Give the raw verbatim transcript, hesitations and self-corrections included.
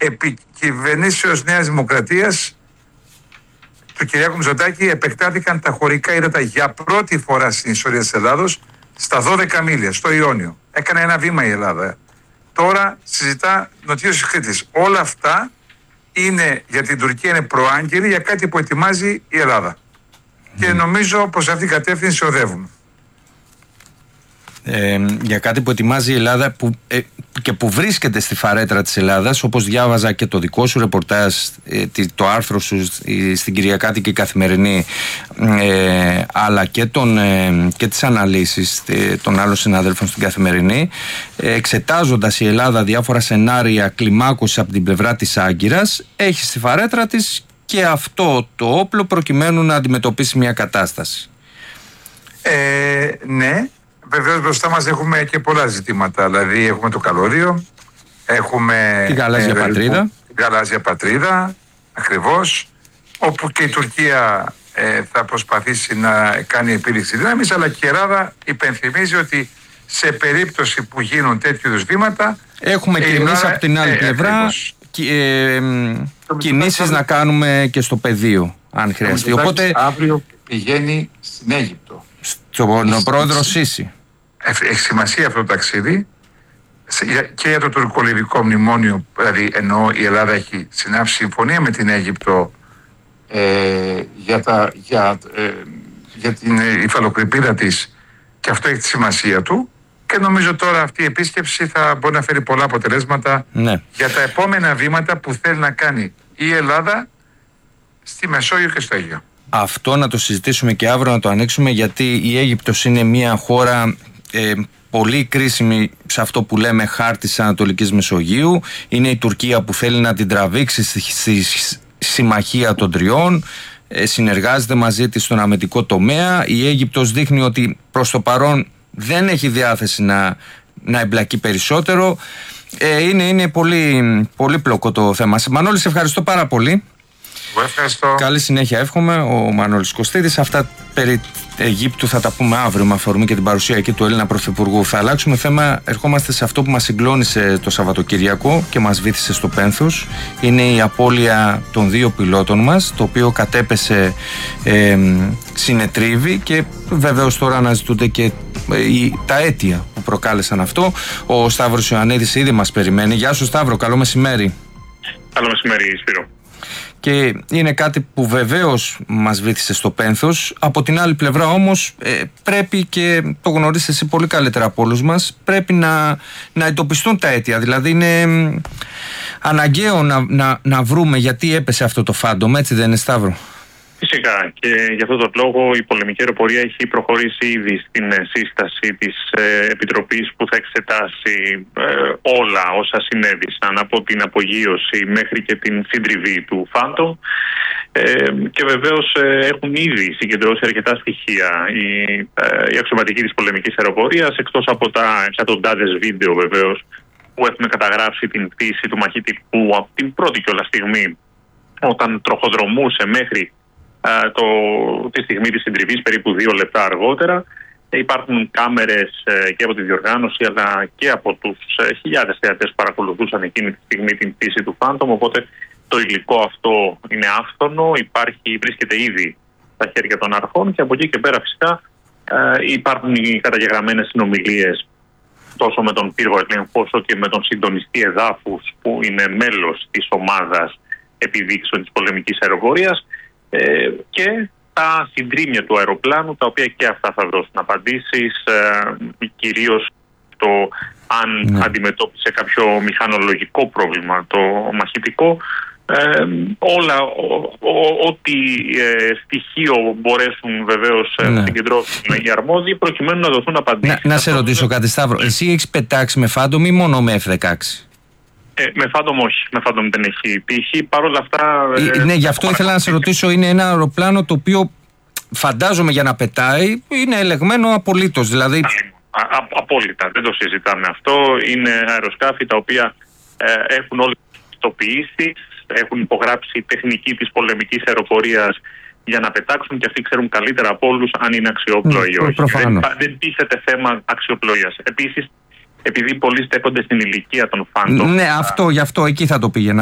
επί κυβερνήσεως Νέας Δημοκρατίας του Κυριάκου Μητσοτάκη επεκτάθηκαν τα χωρικά ύδατα για πρώτη φορά στην ιστορία της Ελλάδος στα δώδεκα μίλια, στο Ιόνιο. Έκανε ένα βήμα η Ελλάδα. Τώρα συζητά νοτίως της Κρήτης. Όλα αυτά είναι για την Τουρκία, είναι προάγγελοι για κάτι που ετοιμάζει η Ελλάδα. Mm. Και νομίζω πως αυτή την κατεύθυνση οδεύουν. Ε, για κάτι που ετοιμάζει η Ελλάδα που, ε, και που βρίσκεται στη φαρέτρα της Ελλάδας, όπως διάβαζα και το δικό σου ρεπορτάζ, ε, το άρθρο σου ε, στην Κυριακάτικη Καθημερινή, ε, αλλά και, τον, ε, και τις αναλύσεις ε, των άλλων συναδέλφων στην Καθημερινή, ε, εξετάζοντας η Ελλάδα διάφορα σενάρια κλιμάκωσης από την πλευρά της Άγκυρας, έχει στη φαρέτρα της και αυτό το όπλο προκειμένου να αντιμετωπίσει μια κατάσταση. Ε, ναι. Βεβαίως μπροστά μας έχουμε και πολλά ζητήματα. Δηλαδή έχουμε το καλώδιο, έχουμε την γαλάζια ε, πατρίδα. Την γαλάζια πατρίδα, ακριβώς, όπου και η Τουρκία ε, θα προσπαθήσει να κάνει επίδειξη δύναμης, αλλά και η Ελλάδα υπενθυμίζει ότι σε περίπτωση που γίνουν τέτοιου είδους βήματα έχουμε και εμείς από την άλλη ε, πλευρά ε, ε, κινήσεις να κάνουμε και στο πεδίο, αν χρειαστεί. Οπότε αύριο πηγαίνει στην Αίγυπτο. Στον πρόεδρο Σίση. Έχει σημασία αυτό το ταξίδι και για το τουρκολιβικό μνημόνιο, δηλαδή ενώ η Ελλάδα έχει συνάψει συμφωνία με την Αίγυπτο ε, για, τα, για, ε, για την υφαλοκρηπίδα της, και αυτό έχει τη σημασία του, και νομίζω τώρα αυτή η επίσκεψη θα μπορεί να φέρει πολλά αποτελέσματα, ναι, για τα επόμενα βήματα που θέλει να κάνει η Ελλάδα στη Μεσόγειο και στο Αίγαιο. Αυτό να το συζητήσουμε και αύριο, να το ανοίξουμε, γιατί η Αίγυπτος είναι μια χώρα ε, πολύ κρίσιμη σε αυτό που λέμε χάρτη της Ανατολικής Μεσογείου. Είναι η Τουρκία που θέλει να την τραβήξει στη, στη συμμαχία των τριών, ε, συνεργάζεται μαζί της στον αμυντικό τομέα. Η Αίγυπτος δείχνει ότι προς το παρόν δεν έχει διάθεση να, να εμπλακεί περισσότερο. Ε, είναι είναι πολύ, πολύ πλοκό το θέμα. Μανώλη, σε ευχαριστώ πάρα πολύ. Ευχαριστώ. Καλή συνέχεια εύχομαι. Ο Μανώλης Κωστίδης. Αυτά περί Αιγύπτου θα τα πούμε αύριο με αφορμή και την παρουσία εκεί του Έλληνα Πρωθυπουργού. Θα αλλάξουμε θέμα. Ερχόμαστε σε αυτό που μας συγκλώνησε το Σαββατοκυριακό και μας βύθισε στο πένθος. Είναι η απώλεια των δύο πιλότων μας, το οποίο κατέπεσε ε, συνετρίβη, και βεβαίως τώρα αναζητούνται και ε, τα αίτια που προκάλεσαν αυτό. Ο Σταύρος Ιωαννίδης ήδη μας περιμένει. Γεια σου Σταύρο, καλό μεσημέρι. Καλό μεσημέρι Σπύρο. Και είναι κάτι που βεβαίως μας βύθισε στο πένθος. Από την άλλη πλευρά όμως ε, πρέπει, και το γνωρίζεις εσύ πολύ καλύτερα από όλους μας, πρέπει να, να εντοπιστούν τα αίτια. Δηλαδή είναι ε, αναγκαίο να, να, να βρούμε γιατί έπεσε αυτό το φάντομ, έτσι δεν είναι Σταύρο? Φυσικά, και γι' αυτό τον λόγο η πολεμική αεροπορία έχει προχωρήσει ήδη στην σύσταση της ε, Επιτροπής που θα εξετάσει ε, όλα όσα συνέβησαν από την απογείωση μέχρι και την συντριβή του Phantom, ε, και βεβαίως ε, έχουν ήδη συγκεντρώσει αρκετά στοιχεία οι, ε, οι αξιωματικοί της πολεμικής αεροπορίας, εκτός από τα εκατοντάδες βίντεο βεβαίως που έχουν καταγράψει την πτήση του μαχητικού από την πρώτη κιόλας στιγμή, όταν τροχοδρομούσε μέχρι Το, τη στιγμή της συντριβής, περίπου δύο λεπτά αργότερα. Υπάρχουν κάμερες ε, και από τη διοργάνωση αλλά και από τους ε, χιλιάδες θεατές που παρακολουθούσαν εκείνη τη στιγμή την πτήση του Phantom, οπότε το υλικό αυτό είναι άφθονο, υπάρχει, βρίσκεται ήδη στα χέρια των αρχών, και από εκεί και πέρα φυσικά ε, υπάρχουν οι καταγεγραμμένες συνομιλίες τόσο με τον πύργο ελέγχου όσο και με τον συντονιστή εδάφους που είναι μέλος της ομάδας επιδείξεων της πολεμικής αεροπορίας, Ε, και τα συντρίμμια του αεροπλάνου, τα οποία και αυτά θα δώσουν απαντήσεις, ε, κυρίως το αν ναι. αντιμετώπισε κάποιο μηχανολογικό πρόβλημα το μαχητικό, ε, όλα, ό,τι ε, στοιχείο μπορέσουν βεβαίως να ναι. συγκεντρώσουν οι αρμόδιοι προκειμένου να δοθούν απαντήσεις. Να, να σε ρωτήσω κάτι Σταύρο, εσύ έχεις πετάξει με Phantom ή μόνο με εφ δεκαέξι? Ε, με Phantom όχι, με Phantom δεν έχει τύχει. Παρ' όλα αυτά. Ε, ναι, γι' αυτό ήθελα να σε ρωτήσω. Είναι ένα αεροπλάνο το οποίο φαντάζομαι για να πετάει είναι ελεγμένο απολύτως. Δηλαδή... Α, α, απόλυτα, δεν το συζητάμε αυτό. Είναι αεροσκάφη τα οποία ε, έχουν όλες τις πιστοποιήσεις, έχουν υπογράψει τεχνική της πολεμικής αεροπορίας για να πετάξουν, και αυτοί ξέρουν καλύτερα από όλους αν είναι αξιόπλοα ή όχι. Δεν, δεν τίθεται θέμα αξιοπλοείας. Επίσης, επειδή πολλοί στέκονται στην ηλικία των Phantom. Ναι, αυτό, γι' αυτό εκεί θα το πήγαινα.